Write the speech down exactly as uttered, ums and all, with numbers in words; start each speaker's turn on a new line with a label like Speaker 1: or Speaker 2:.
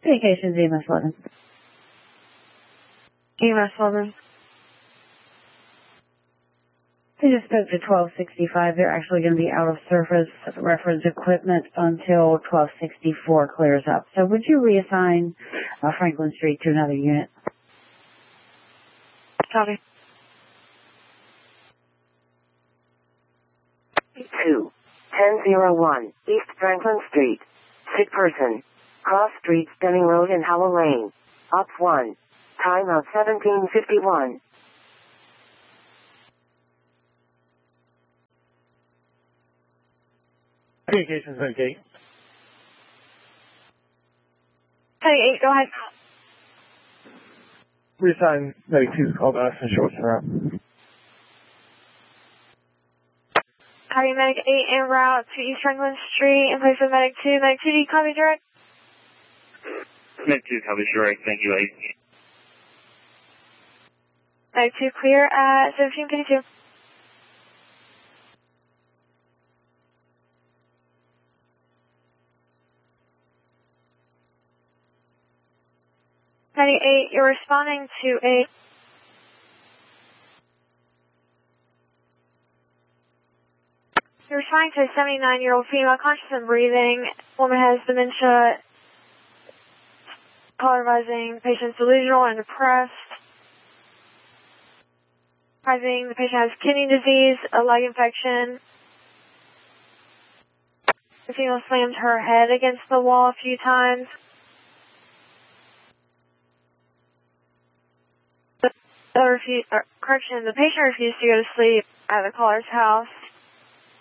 Speaker 1: Communications, E M S eleven. E M S eleven. They just spoke to twelve sixty-five. They're actually going to be out of service reference equipment until twelve sixty-four clears up. So would you reassign uh, Franklin Street to another unit? Copy.
Speaker 2: two, ten oh one, East Franklin Street. Sick person. Cross Street, Denning Road and Howell Lane. Op one. Time of seventeen fifty-one.
Speaker 3: Communications, okay.
Speaker 4: ninety-eight, go ahead.
Speaker 3: Reassign ninety-two, call us and show us around.
Speaker 4: Copy, Medic eight en route to East Franklin Street in place of Medic two. Medic two, do you copy direct?
Speaker 5: Medic two, copy direct. Thank you, eight.
Speaker 4: Medic two, clear at seventeen fifty-two. ninety-eight, you're responding to a You're responding to a seventy-nine-year-old female conscious and breathing. Woman has dementia, polarizing, patient's delusional and depressed. Surprising, the patient has kidney disease, a leg infection. The female slammed her head against the wall a few times. The refu- or, correction, the patient refused to go to sleep at the caller's house.